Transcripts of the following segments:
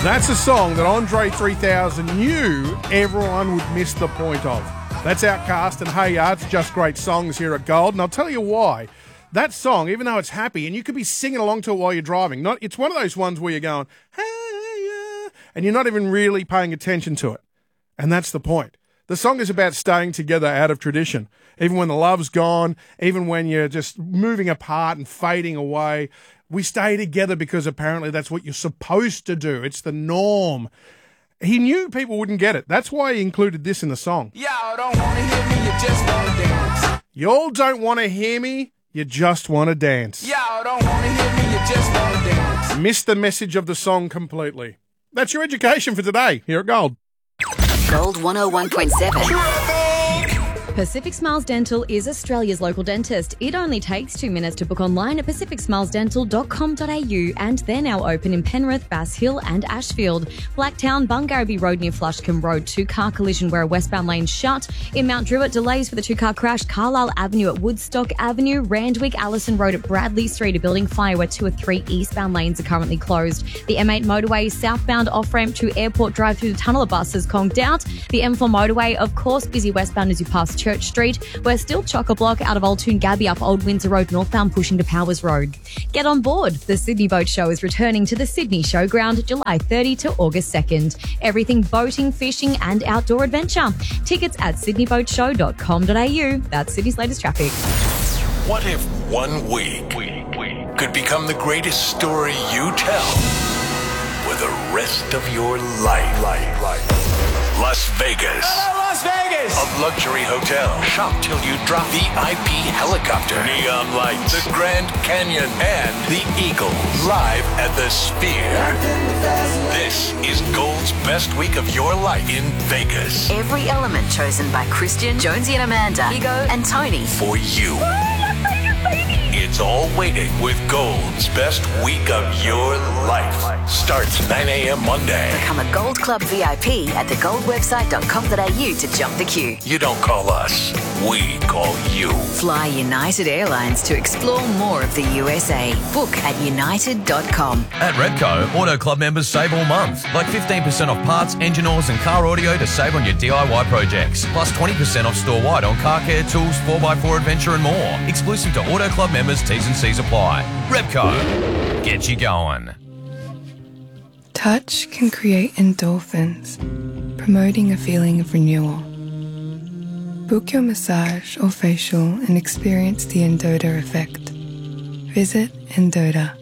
That's a song that Andre 3000 knew everyone would miss the point of. That's Outcast and Hey Ya. It's just great songs here at Gold, and I'll tell you why. That song, even though it's happy, and you could be singing along to it while you're driving, it's one of those ones where you're going, hey ya, and you're not even really paying attention to it. And that's the point. The song is about staying together out of tradition. Even when the love's gone, even when you're just moving apart and fading away, we stay together because apparently that's what you're supposed to do. It's the norm. He knew people wouldn't get it. That's why he included this in the song. Y'all don't want to hear me, you just want to dance. Y'all don't want to hear me, you just want to dance. Y'all don't want to hear me, you just want to dance. Missed the message of the song completely. That's your education for today here at Gold. Gold 101.7. Pacific Smiles Dental is Australia's local dentist. It only takes 2 minutes to book online at pacificsmilesdental.com.au, and they're now open in Penrith, Bass Hill and Ashfield. Blacktown, Bungarrabee Road near Flushcombe Road, two-car collision where a westbound lane shut. In Mount Druitt, delays for the two-car crash. Carlisle Avenue at Woodstock Avenue. Randwick, Allison Road at Bradley Street, a building fire where 2 or 3 eastbound lanes are currently closed. The M8 motorway southbound off-ramp to Airport Drive through the tunnel of buses conked out. The M4 motorway, of course, busy westbound as you pass Church Street. We're still chock-a-block out of Old Toongabbie up Old Windsor Road northbound pushing to Powers Road. Get on board. The Sydney Boat Show is returning to the Sydney Showground July 30 to August 2nd. Everything boating, fishing and outdoor adventure. Tickets at sydneyboteshow.com.au. That's Sydney's latest traffic. What if 1 week could become the greatest story you tell for the rest of your life? Las Vegas. Hello, Las Vegas! A luxury hotel. Shop till you drop. VIP helicopter. Neon lights. The Grand Canyon. And the Eagle. Live at the Sphere. This is Gold's best week of your life in Vegas. Every element chosen by Christian, Jonesy and Amanda, Ego and Tony. For you. It's all waiting with Gold's best week of your life. Starts 9 a.m. Monday. Become a Gold Club VIP at thegoldwebsite.com.au to jump the queue. You don't call us, we call you. Fly United Airlines to explore more of the USA. Book at united.com. At Repco, Auto Club members save all month. Like 15% off parts, engine oils and car audio to save on your DIY projects. Plus 20% off store-wide on car care, tools, 4x4 adventure and more. Exclusive to Auto Club members, T's and C's apply. Repco, get you going. Touch can create endorphins, promoting a feeling of renewal. Book your massage or facial and experience the Endota effect. Visit Endota.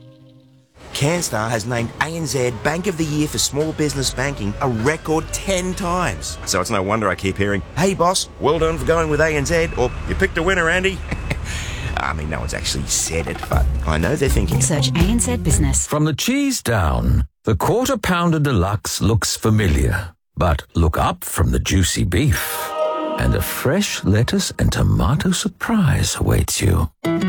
CanStar has named ANZ Bank of the Year for Small Business Banking a record 10 times. So it's no wonder I keep hearing, hey boss, well done for going with ANZ, or you picked a winner, Andy. I mean, no one's actually said it, but I know they're thinking. Search ANZ Business. From the cheese down, the Quarter Pounder Deluxe looks familiar. But look up from the juicy beef, and a fresh lettuce and tomato surprise awaits you.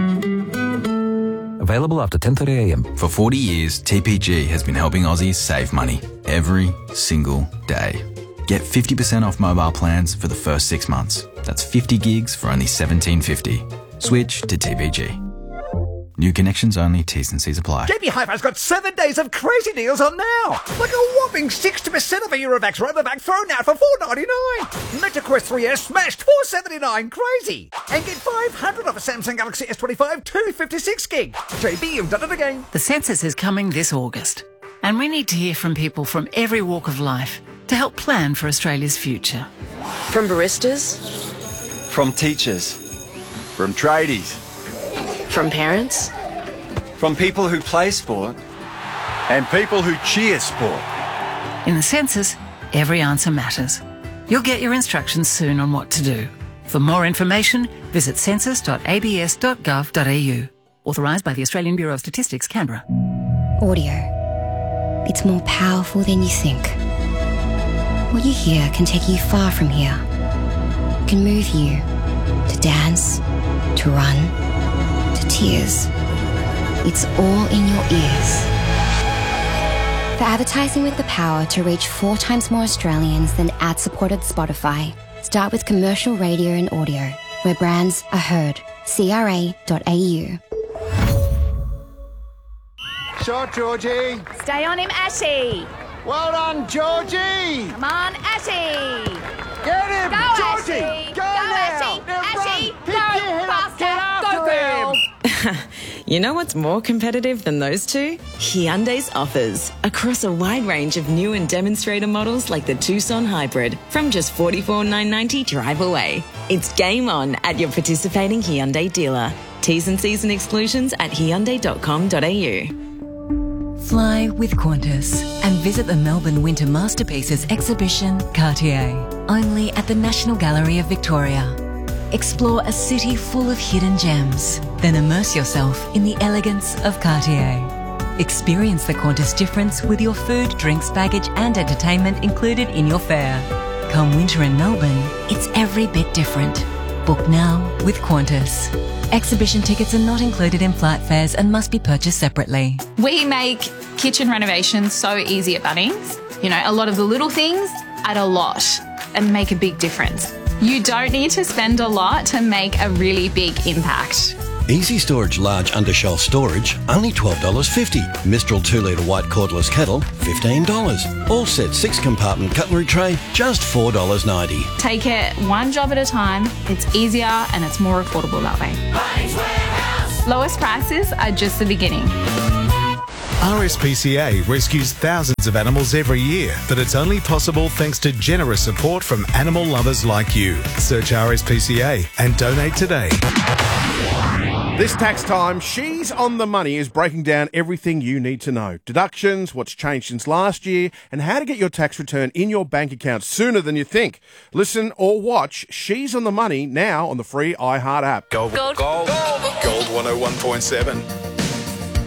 Available after 10:30 a.m. For 40 years, TPG has been helping Aussies save money every single day. Get 50% off mobile plans for the first 6 months. That's 50 gigs for only $17.50. Switch to TPG. New connections only, T's and C's apply. JB Hi-Fi's got 7 days of crazy deals on now. Like a whopping 60% of a Eurovax Robovac thrown out for $4.99. MetaQuest 3S smashed $4.79. Crazy. And get 500 off a Samsung Galaxy S25 256 gig. JB, you've done it again. The census is coming this August, and we need to hear from people from every walk of life to help plan for Australia's future. From baristas. From teachers. From tradies. From parents. From people who play sport. And people who cheer sport. In the census, every answer matters. You'll get your instructions soon on what to do. For more information, visit census.abs.gov.au. Authorised by the Australian Bureau of Statistics, Canberra. Audio. It's more powerful than you think. What you hear can take you far from here. It can move you to dance, to run, to tears. It's all in your ears. For advertising with the power to reach 4 times more Australians than ad-supported Spotify, start with commercial radio and audio, where brands are heard. CRA.au. shot, Georgie. Stay on him, Ashy. Well done, Georgie. Come on, Ashy. Get him, Go, Georgie. Ashy. Go now. Now Ashy. run. Go Pick your head up. Get faster. Go, girl. You know what's more competitive than those two? Hyundai's offers. Across a wide range of new and demonstrator models like the Tucson Hybrid from just $44,990 drive away. It's game on at your participating Hyundai dealer. T's and C's and exclusions at hyundai.com.au. Fly with Qantas and visit the Melbourne Winter Masterpieces exhibition, Cartier, only at the National Gallery of Victoria. Explore a city full of hidden gems, then immerse yourself in the elegance of Cartier. Experience the Qantas difference with your food, drinks, baggage and entertainment included in your fare. Come winter in Melbourne, it's every bit different. Book now with Qantas. Exhibition tickets are not included in flight fares and must be purchased separately. We make kitchen renovations so easy at Bunnings. You know, a lot of the little things add a lot and make a big difference. You don't need to spend a lot to make a really big impact. Easy Storage Large Undershelf Storage, only $12.50. Mistral 2-litre white cordless kettle, $15. All set 6-compartment cutlery tray, just $4.90. Take it one job at a time. It's easier and it's more affordable that way. Lowest prices are just the beginning. RSPCA rescues thousands of animals every year, but it's only possible thanks to generous support from animal lovers like you. Search RSPCA and donate today. This tax time, She's on the Money is breaking down everything you need to know. Deductions, what's changed since last year, and how to get your tax return in your bank account sooner than you think. Listen or watch She's on the Money now on the free iHeart app. Gold 101.7.